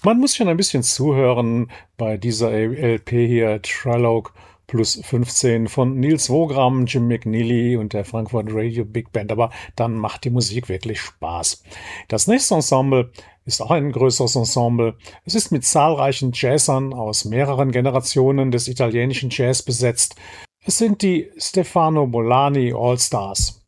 Man muss schon ein bisschen zuhören bei dieser LP hier, Trello plus 15 von Nils Wogram, Jim McNeely und der Frankfurt Radio Big Band, aber dann macht die Musik wirklich Spaß. Das nächste Ensemble ist auch ein größeres Ensemble. Es ist mit zahlreichen Jazzern aus mehreren Generationen des italienischen Jazz besetzt. Es sind die Stefano Bolani All Stars.